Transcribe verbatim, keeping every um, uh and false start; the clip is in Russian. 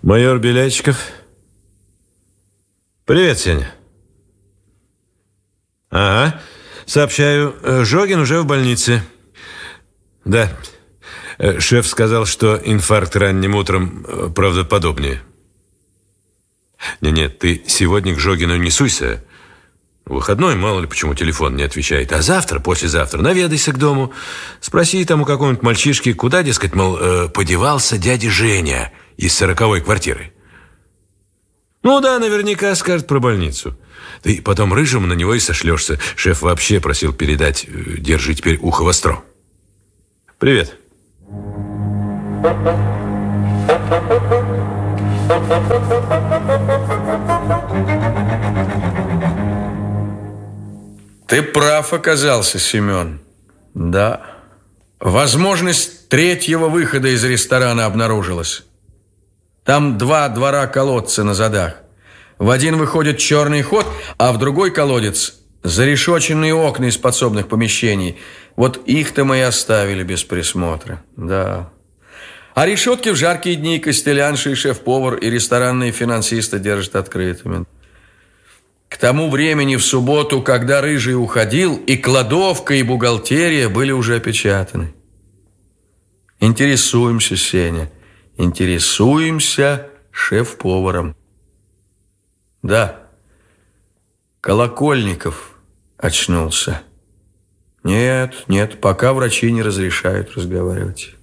Майор Белячиков. Привет, Сеня. Ага, сообщаю, Жогин уже в больнице. Да, шеф сказал, что инфаркт ранним утром правдоподобнее. Не-нет, ты сегодня к Жогину не суйся. Выходной, мало ли почему телефон не отвечает. А завтра, послезавтра наведайся к дому. Спроси там у какого-нибудь мальчишки, куда, дескать, мол, э, подевался дядя Женя из сороковой квартиры. Ну да, наверняка скажет про больницу. Ты потом рыжему на него и сошлешься. Шеф вообще просил передать, держи теперь ухо востро. Привет. Ты прав оказался, Семен. Да. Возможность третьего выхода из ресторана обнаружилась. Там два двора-колодца на задах. В один выходит черный ход, а в другой колодец зарешоченные окна из подсобных помещений. Вот их-то мы и оставили без присмотра. Да. А решетки в жаркие дни костелянши и шеф-повар и ресторанные финансисты держат открытыми. К тому времени в субботу, когда Рыжий уходил, и кладовка, и бухгалтерия были уже опечатаны. Интересуемся, Сеня, интересуемся шеф-поваром. Да, Колокольников очнулся. Нет, нет, пока врачи не разрешают разговаривать.